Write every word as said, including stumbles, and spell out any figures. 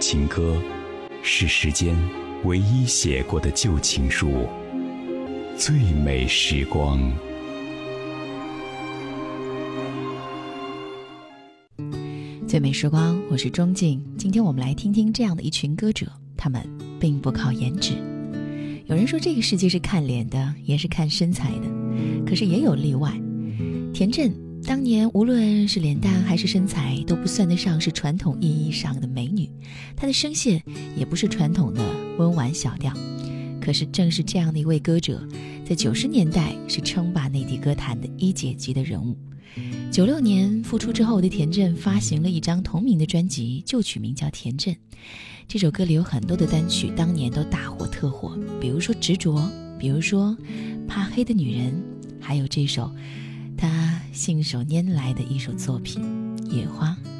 情歌，是时间唯一写过的旧情书，最美时光。 最美时光，我是钟静。今天我们来听听这样的一群歌者，他们并不靠颜值。有人说这个世界是看脸的，也是看身材的，可是也有例外。田震当年无论是脸蛋还是身材，都不算得上是传统意义上的美女，她的声线也不是传统的温婉小调。可是正是这样的一位歌者，在九十年代是称霸内地歌坛的一姐级的人物。九六年复出之后的田震发行了一张同名的专辑，就取名叫田震。这首歌里有很多的单曲当年都大火特火，比如说执着，比如说怕黑的女人，还有这首他信手拈来的一首作品野花。